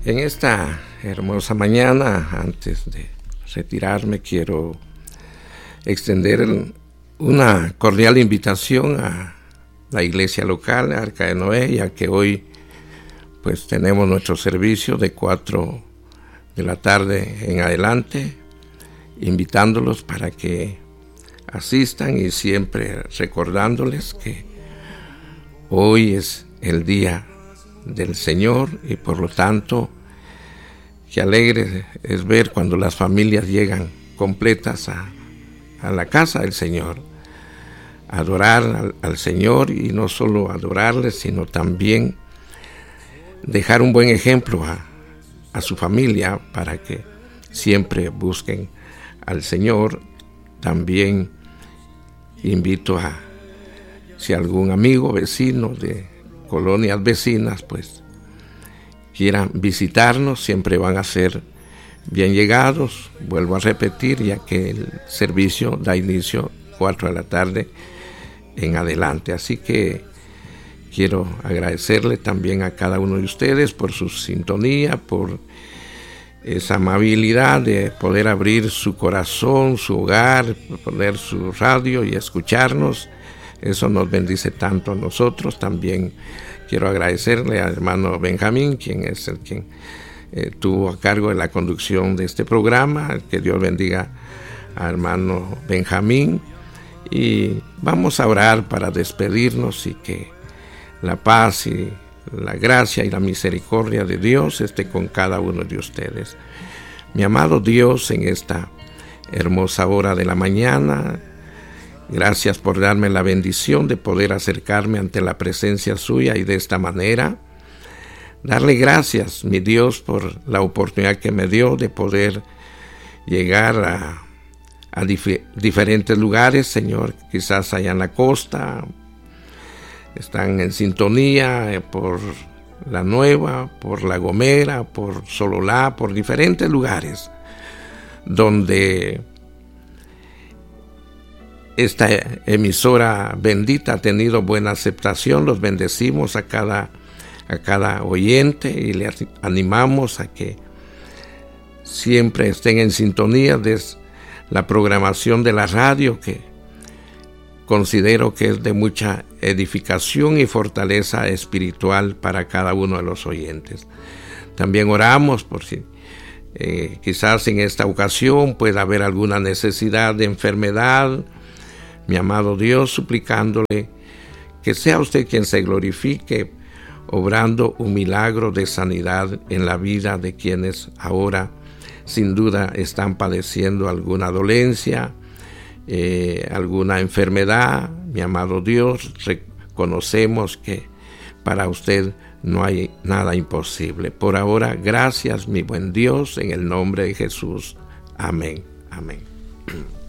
En esta hermosa mañana, antes de retirarme, quiero extender una cordial invitación a la iglesia local, Arca de Noé, ya que hoy pues tenemos nuestro servicio de 4 de la tarde en adelante, invitándolos para que asistan y siempre recordándoles que hoy es el día del Señor y por lo tanto qué alegre es ver cuando las familias llegan completas a la casa del Señor, a adorar al Señor, y no solo adorarle, sino también dejar un buen ejemplo a su familia para que siempre busquen al Señor. También invito si algún amigo, vecino de colonias vecinas, pues quieran visitarnos, siempre van a ser bien llegados. Vuelvo a repetir, ya que el servicio da inicio 4 de la tarde en adelante. Así que quiero agradecerle también a cada uno de ustedes por su sintonía, por esa amabilidad de poder abrir su corazón, su hogar, poner su radio y escucharnos. Eso nos bendice tanto a nosotros. También quiero agradecerle al hermano Benjamín, quien es el quien tuvo a cargo de la conducción de este programa. Que Dios bendiga al hermano Benjamín. Y vamos a orar para despedirnos y que la paz y la gracia y la misericordia de Dios esté con cada uno de ustedes. Mi amado Dios, en esta hermosa hora de la mañana, gracias por darme la bendición de poder acercarme ante la presencia suya y de esta manera darle gracias, mi Dios, por la oportunidad que me dio de poder llegar a diferentes lugares, Señor, quizás allá en la costa, están en sintonía por La Nueva, por La Gomera, por Sololá, por diferentes lugares donde esta emisora bendita ha tenido buena aceptación. Los bendecimos a cada oyente y le animamos a que siempre estén en sintonía de la programación de la radio, que considero que es de mucha edificación y fortaleza espiritual para cada uno de los oyentes. También oramos por si quizás en esta ocasión pueda haber alguna necesidad de enfermedad. Mi amado Dios, suplicándole que sea usted quien se glorifique, obrando un milagro de sanidad en la vida de quienes ahora sin duda están padeciendo alguna dolencia, alguna enfermedad. Mi amado Dios, reconocemos que para usted no hay nada imposible. Por ahora, gracias, mi buen Dios, en el nombre de Jesús. Amén. Amén.